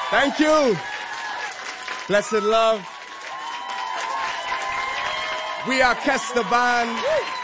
Thank you. Blessed love. We are Kester Band.